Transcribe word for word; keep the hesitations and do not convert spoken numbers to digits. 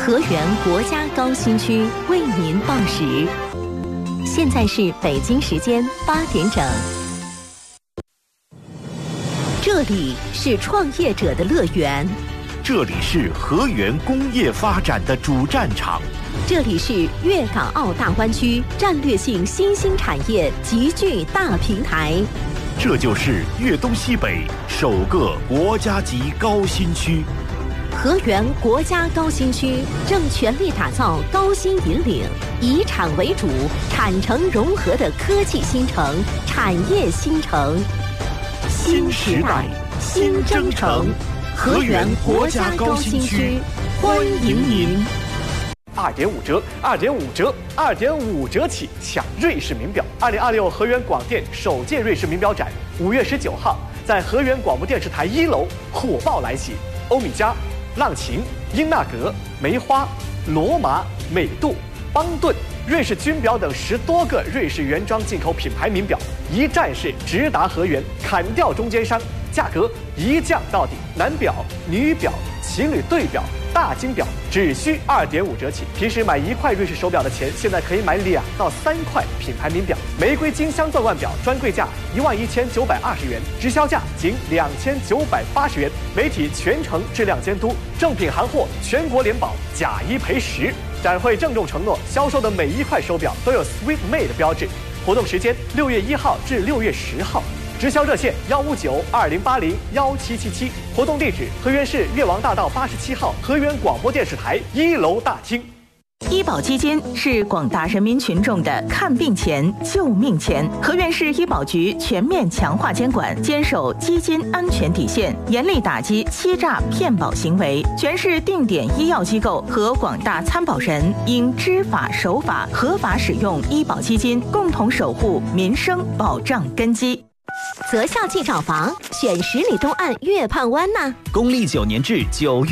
河源国家高新区为您报时，现在是北京时间八点整。这里是创业者的乐园， 这里是河源工业发展的主战场， 这里是粤港澳大湾区战略性新兴产业集聚大平台， 这就是粤东西北首个国家级高新区。 河源国家高新区正全力打造高新引领、以产为主、产城融合的科技新城、产业新城。新时代，新征程，河源国家高新区，欢迎您！ 二点五折，二点五折，二点五折起抢瑞士名表！二零二六河源广电首届瑞士名表展，五月十九号在河源广播电视台一楼火爆来袭，欧米茄、浪琴、英纳格、梅花、罗马、美度、邦顿、瑞士军表等十多个瑞士原装进口品牌名表，一站式直达河源，砍掉中间商，价格一降到底。男表、女表、情侣对表、大金表只需二点五折起。平时买一块瑞士手表的钱，现在可以买两到三块品牌名表。玫瑰金镶钻腕表专柜价一万一千九百二十元，直销价仅两千九百八十元。媒体全程质量监督，正品行货全国联保，假一赔十。展会郑重承诺，销售的每一块手表都有 Sweet Made 的标志。活动时间六月一号至六月十号。直销热线幺五九二零八零幺七七七，活动地址河源市越王大道八十七号河源广播电视台一楼大厅。 医保基金是广大人民群众的看病钱、救命钱。河源市医保局全面强化监管，坚守基金安全底线，严厉打击欺诈骗保行为。全市定点医药机构和广大参保人应知法守法，合法使用医保基金，共同守护民生保障根基。 择校即找房，选十里东岸月畔湾呐。 公历九年制九月。